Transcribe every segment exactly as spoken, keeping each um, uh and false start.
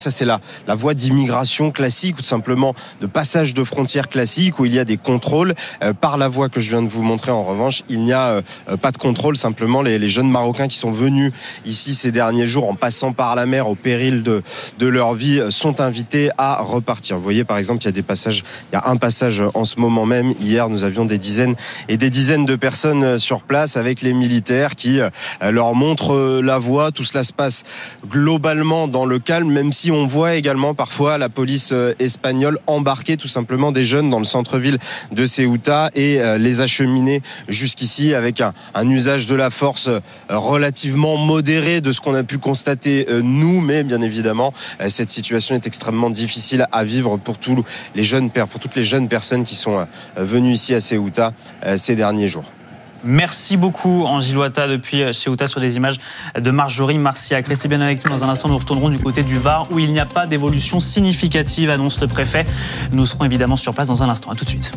Ça, c'est la, la voie d'immigration classique ou tout simplement de passage de frontières classique où il y a des contrôles. Euh, par la voie que je viens de vous montrer, en revanche, il n'y a euh, pas de contrôle. Simplement, les, les jeunes Marocains qui sont venus ici ces derniers jours en passant par la mer au péril de, de leur vie sont invités à repartir. Vous voyez, par exemple, il y a des passages, il y a un passage en ce moment même. Hier, nous avions des dizaines et des dizaines de personnes sur place avec les militaires qui euh, leur montrent la voie. Tout cela se passe globalement dans le calme, même si on voit également parfois la police espagnole embarquer tout simplement des jeunes dans le centre-ville de Ceuta et les acheminer jusqu'ici avec un, un usage de la force relativement modéré de ce qu'on a pu constater nous, mais bien évidemment cette situation est extrêmement difficile à vivre pour tous les jeunes, pour toutes les jeunes personnes qui sont venues ici à Ceuta ces derniers jours. Merci beaucoup, Angile Ouattara, depuis Ceuta, sur des images de Marjorie Marciac. Restez bien avec nous. Dans un instant, nous retournerons du côté du Var, où il n'y a pas d'évolution significative, annonce le préfet. Nous serons évidemment sur place dans un instant. À tout de suite.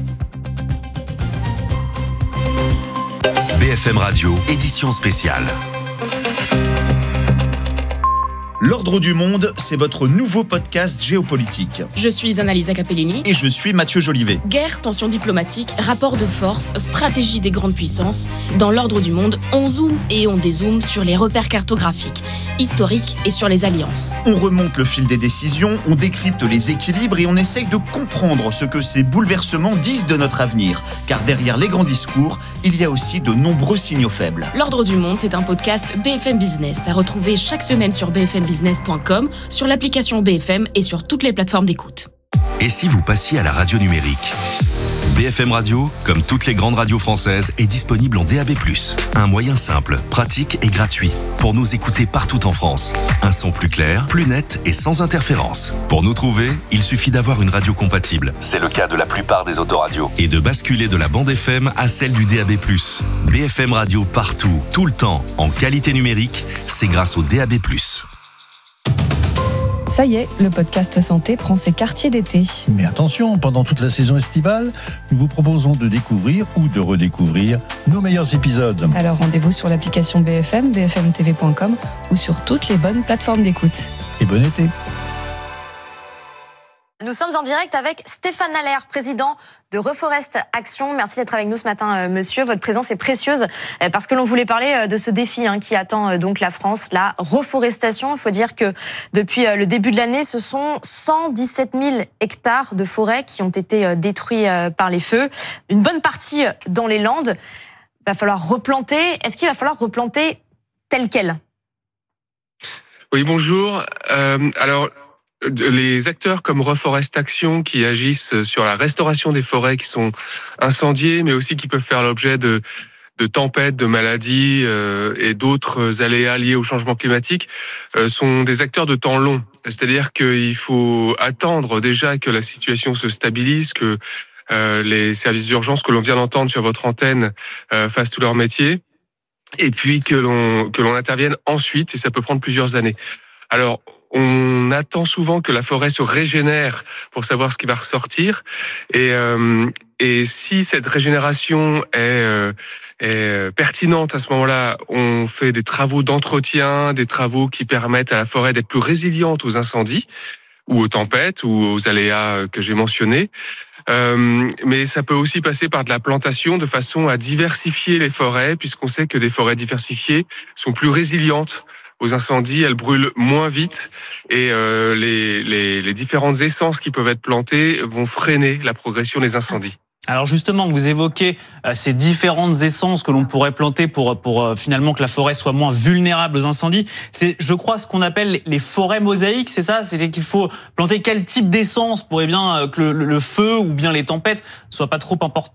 B F M Radio, édition spéciale. L'Ordre du Monde, c'est votre nouveau podcast géopolitique. Je suis Annalisa Capellini. Et je suis Mathieu Jolivet. Guerre, tensions diplomatiques, rapports de force, stratégie des grandes puissances. Dans l'Ordre du Monde, on zoome et on dézoome sur les repères cartographiques, historiques et sur les alliances. On remonte le fil des décisions, on décrypte les équilibres et on essaye de comprendre ce que ces bouleversements disent de notre avenir. Car derrière les grands discours, il y a aussi de nombreux signaux faibles. L'Ordre du Monde, c'est un podcast B F M Business à retrouver chaque semaine sur b f m business point com, sur l'application B F M et sur toutes les plateformes d'écoute. Et si vous passiez à la radio numérique ? B F M Radio, comme toutes les grandes radios françaises, est disponible en D A B plus. Un moyen simple, pratique et gratuit pour nous écouter partout en France. Un son plus clair, plus net et sans interférence. Pour nous trouver, il suffit d'avoir une radio compatible. C'est le cas de la plupart des autoradios. Et de basculer de la bande F M à celle du D A B plus. B F M Radio partout, tout le temps, en qualité numérique, c'est grâce au D A B plus. Ça y est, le podcast santé prend ses quartiers d'été. Mais attention, pendant toute la saison estivale, nous vous proposons de découvrir ou de redécouvrir nos meilleurs épisodes. Alors rendez-vous sur l'application B F M, b f m t v point com ou sur toutes les bonnes plateformes d'écoute. Et bon été. Nous sommes en direct avec Stéphane Allaire, président de Reforest Action. Merci d'être avec nous ce matin, euh, monsieur. Votre présence est précieuse euh, parce que l'on voulait parler euh, de ce défi hein, qui attend euh, donc la France, la reforestation. Il faut dire que depuis euh, le début de l'année, ce sont cent dix-sept mille hectares de forêt qui ont été euh, détruits euh, par les feux. Une bonne partie euh, dans les Landes. Il va falloir replanter. Est-ce qu'il va falloir replanter tel quel ? Oui, bonjour. Euh, alors... Les acteurs comme Reforest Action qui agissent sur la restauration des forêts qui sont incendiées, mais aussi qui peuvent faire l'objet de, de tempêtes, de maladies euh, et d'autres aléas liés au changement climatique, euh, sont des acteurs de temps long. C'est-à-dire qu'il faut attendre déjà que la situation se stabilise, que euh, les services d'urgence que l'on vient d'entendre sur votre antenne euh, fassent tout leur métier, et puis que l'on que l'on intervienne ensuite, et ça peut prendre plusieurs années. Alors, on attend souvent que la forêt se régénère pour savoir ce qui va ressortir. Et, euh, et si cette régénération est, euh, est pertinente à ce moment-là, on fait des travaux d'entretien, des travaux qui permettent à la forêt d'être plus résiliente aux incendies ou aux tempêtes ou aux aléas que j'ai mentionnés. Euh, mais ça peut aussi passer par de la plantation de façon à diversifier les forêts, puisqu'on sait que des forêts diversifiées sont plus résilientes aux incendies, elles brûlent moins vite et euh, les, les, les différentes essences qui peuvent être plantées vont freiner la progression des incendies. Alors justement, vous évoquez euh, ces différentes essences que l'on pourrait planter pour, pour euh, finalement que la forêt soit moins vulnérable aux incendies. C'est, je crois, ce qu'on appelle les forêts mosaïques, c'est ça ? C'est qu'il faut planter quel type d'essence pour eh bien, euh, que le, le feu ou bien les tempêtes ne soient pas trop importantes ?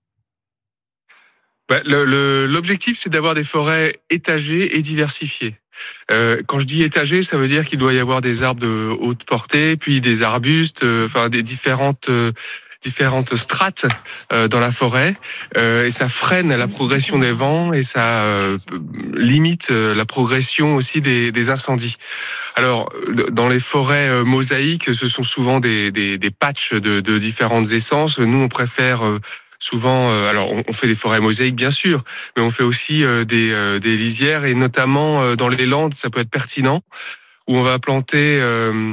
Bah, le, le, l'objectif, c'est d'avoir des forêts étagées et diversifiées. Euh, quand je dis étagées, ça veut dire qu'il doit y avoir des arbres de haute portée, puis des arbustes, euh, enfin des différentes euh, différentes strates euh, dans la forêt, euh, et ça freine la progression des vents et ça euh, limite la progression aussi des, des incendies. Alors, dans les forêts euh, mosaïques, ce sont souvent des, des, des patchs de, de différentes essences. Nous, on préfère euh, souvent, euh, alors on fait des forêts mosaïques bien sûr, mais on fait aussi euh, des, euh, des lisières et notamment euh, dans les Landes, ça peut être pertinent où on va planter euh,